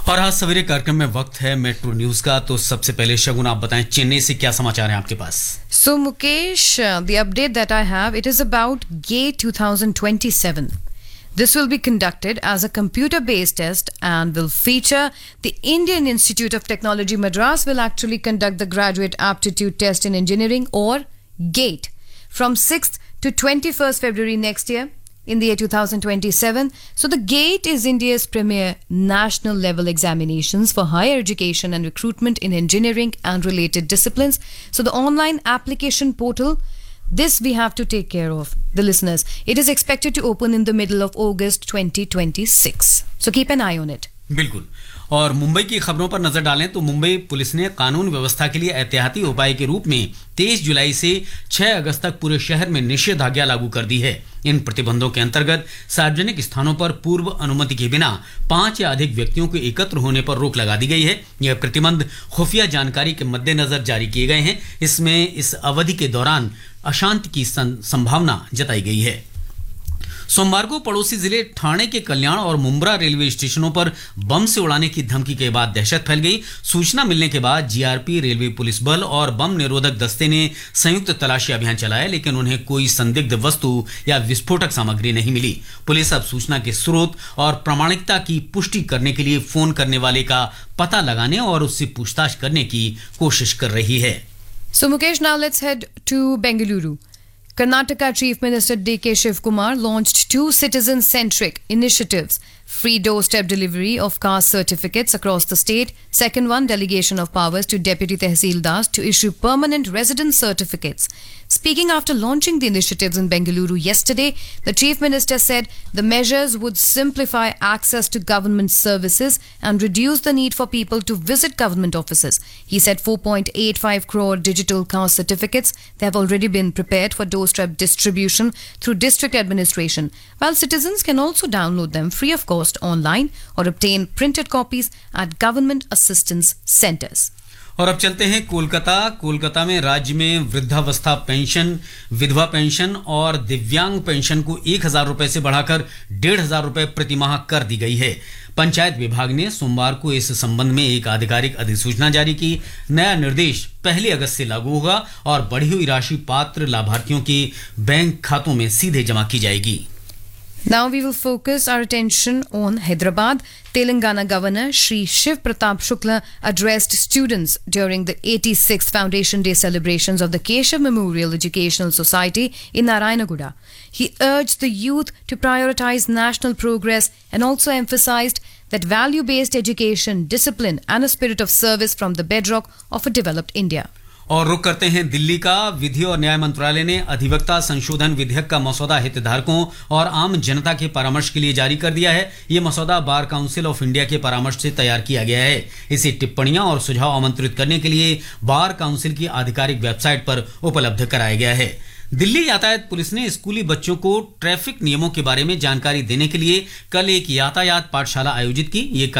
और आज सवेरे कार्यक्रम में वक्त है मेट्रो न्यूज का। तो सबसे पहले शगुन आप बताएं, चेन्नई से क्या समाचार हैं आपके पास? So Mukesh, the update that I have, it is about GATE 2027. This will be conducted as a computer-based test and will feature the Indian Institute of Technology Madras will actually conduct the Graduate Aptitude Test in Engineering or GATE from 6th to 21st February next year in the year 2027. So the GATE is India's premier national level examinations for higher education and recruitment in engineering and related disciplines. So the online application portal, this we have to take care of, the listeners. It is expected to open in the middle of August 2026. So keep an eye on it. बिल्कुल। और मुंबई की खबरों पर नजर डालें तो Mumbai police ने कानून व्यवस्था के लिए एहतियाती उपाय के रूप में 23 जुलाई से 6 अगस्त तक पूरे शहर में निषेधाज्ञा लागू कर दी है। इन प्रतिबंधों के अंतर्गत सार्वजनिक स्थानों पर पूर्व अनुमति के बिना 5 या अधिक व्यक्तियों के एकत्र होने पर रोक लगा दी गई है। यह प्रतिबंध खुफिया जानकारी के मद्देनजर जारी किए गए हैं। इसमें इस अवधि के दौरान अशांति की संभावना जताई गई है। सोमवार को पड़ोसी जिले ठाणे के कल्याण और मुंब्रा रेलवे स्टेशनों पर बम से उड़ाने की धमकी के बाद दहशत फैल गई। सूचना मिलने के बाद जीआरपी, रेलवे पुलिस बल और बम निरोधक दस्ते ने संयुक्त तलाशी अभियान चलाया, लेकिन उन्हें कोई संदिग्ध वस्तु या विस्फोटक सामग्री नहीं मिली। पुलिस अब सूचना के स्रोत और प्रामाणिकता की पुष्टि करने के लिए फोन करने वाले का पता लगाने और उससे पूछताछ करने की कोशिश कर रही है। So Mukesh, now let's head to Bengaluru. Karnataka Chief Minister D.K. Shivkumar launched 2 citizen-centric initiatives: free doorstep delivery of caste certificates across the state. Second one, delegation of powers to Deputy Tehsildars to issue permanent residence certificates. Speaking after launching the initiatives in Bengaluru yesterday, the Chief Minister said the measures would simplify access to government services and reduce the need for people to visit government offices. He said 4.85 crore digital caste certificates, they have already been prepared for doorstep distribution through district administration, while citizens can also download them free of cost online or obtain printed copies at government assistance centers. और अब चलते हैं कोलकाता में राज्य में वृद्धावस्था pension, विधवा pension और दिव्यांग पेंशन को 1,000 रुपए से बढ़ाकर 1,500 रुपए प्रति माह कर दी गई है। पंचायत विभाग ने सोमवार को इस संबंध में एक आधिकारिक अधिसूचना जारी की। नया निर्देश 1 अगस्त से लागू होगा और बढ़ी हुई राशि पात्र लाभार्थियों के बैंक खातों में सीधे जमा की जाएगी। Now we will focus our attention on Hyderabad. Telangana Governor Shri Shiv Pratap Shukla addressed students during the 86th Foundation Day celebrations of the Keshav Memorial Educational Society in Narayanaguda. He urged the youth to prioritize national progress and also emphasized that value-based education, discipline and a spirit of service from the bedrock of a developed India. और रुक करते हैं दिल्ली का। विधि और न्याय मंत्रालय ने अधिवक्ता संशोधन विधेयक का मसौदा हितधारकों और आम जनता के परामर्श के लिए जारी कर दिया है। ये मसौदा बार काउंसिल ऑफ इंडिया के परामर्श से तैयार किया गया है। इसे टिप्पणियां और सुझाव आमंत्रित करने के लिए बार काउंसिल की आधिकारिक वेबसाइट पर उपलब्ध कराया गया है। दिल्ली यातायात पुलिस ने स्कूली बच्चों को ट्रैफिक नियमों के बारे में जानकारी देने के लिए कल एक यातायात पाठशाला आयोजित की। ये